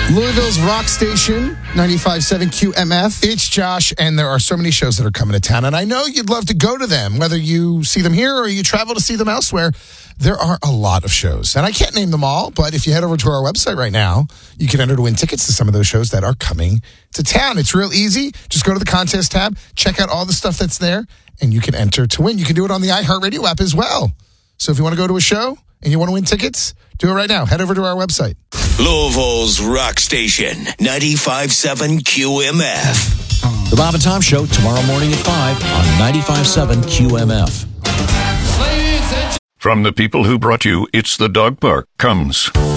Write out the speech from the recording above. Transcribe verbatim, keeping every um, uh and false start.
Louisville's rock station, ninety-five point seven Q M F. It's Josh, and there are so many shows that are coming to town, and I know you'd love to go to them, whether you see them here or you travel to see them elsewhere. There are a lot of shows, and I can't name them all, but if you head over to our website right now, you can enter to win tickets to some of those shows that are coming to town. It's real easy. Just go to the contest tab, check out all the stuff that's there, and you can enter to win. You can do it on the iHeartRadio app as well. So if you want to go to a show and you want to win tickets, do it right now. Head over to our website. Louisville's rock station, ninety-five point seven Q M F. The Bob and Tom Show tomorrow morning at five on ninety-five point seven Q M F. From the people who brought you It's the Dog Park comes